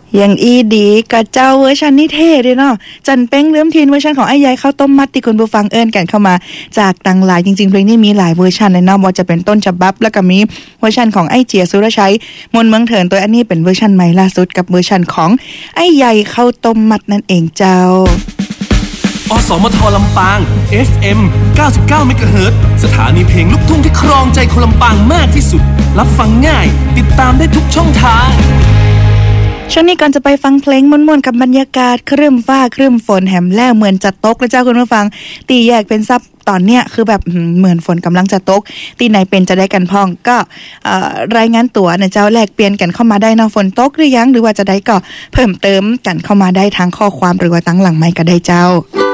อย่างอีดีกับเจ้าเวอร์ชันนี่เท่ด้วยเนาะจันเป้งเลื่อมทีนเวอร์ชันของไอ้ยายข้าวต้มมัดที่คุณผู้ฟังเอิ้นกันเข้ามาจากต่างหลายจริงๆเพลงนี้มีหลายเวอร์ชันเลยเนาะว่าจะเป็นต้นฉบับแล้วก็มีเวอร์ชันของไอ้เจียสุรชัยมนเมืองเถินตัวอันนี้เป็นเวอร์ชันใหม่ล่าสุดกับเวอร์ชันของไอ้ยายข้าวต้มมัดนั่นเองเจ้าอสมทลำปาง FM 99 เมกะเฮิรตซ์สถานีเพลงลูกทุ่งที่ครองใจคนลำปางมากที่สุดรับฟังง่ายติดตามได้ทุกช่องทางช่วงนี้ก่อนจะไปฟังเพลงม่วนๆกับบรรยากาศครึ้มฟ้าครึ้มฝนแหมแล้วเหมือนจะตกแล้วเจ้าคุณผู้ฟังตีแยกเป็นซับตอนเนี้ยคือแบบเหมือนฝนกำลังจะตกตีไหนเป็นจะได้กันพ้องก็รายงานตัวนะเจ้าแลกเปลี่ยนกันเข้ามาได้นะฝนตกหรือยังหรือว่าจะได้ก็เพิ่มเติมกันเข้ามาได้ทางข้อความหรือว่าตั้งหลังไมค์ก็ได้เจ้า